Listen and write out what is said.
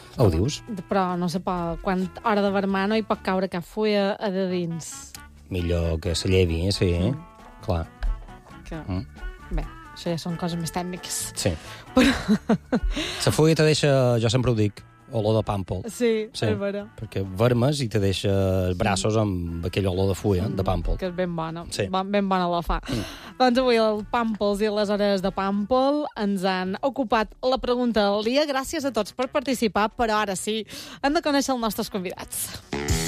Ho dius? Però no sé, quan hora de vermar no hi pot caure cap fulla a de dins. Millor que se llevi, sí. Clar. Bé, això ja són coses més tècniques. Sí. La fulla te deixa, jo sempre ho dic, olor de pàmpol. Sí, és vera. Perquè vermes i te deixa els braços amb aquell olor de fulla, de pàmpol. Que és ben bona. Sí. Ben bona la fa. Doncs avui el Pàmpols i les hores de Pàmpol ens han ocupat la pregunta del dia. Gràcies a tots per participar, però ara sí, hem de conèixer els nostres convidats.